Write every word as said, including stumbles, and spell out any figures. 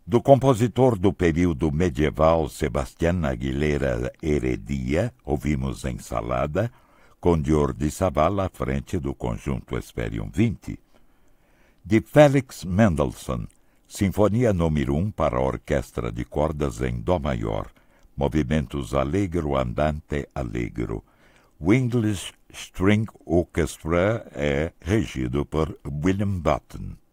Do compositor do período medieval Sebastián Aguilera Heredia, ouvimos Ensalada, com Jordi Savall à frente do conjunto Hesperium vinte. De Felix Mendelssohn, Sinfonia número um para a orquestra de cordas em Dó maior, movimentos Allegro Andante Allegro. O English String Orchestra é regido por William Button.